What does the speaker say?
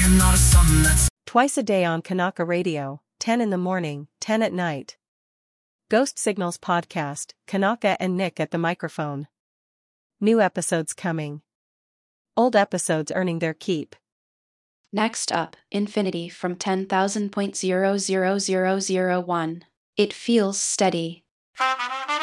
am not a son that's Twice a day on Kanaka Radio, 10 in the morning, 10 at night. Ghost Signals Podcast, Kanaka and Nick at the microphone. New episodes coming. Old episodes earning their keep. Next up, Infinity from 10,000.00001. It feels steady.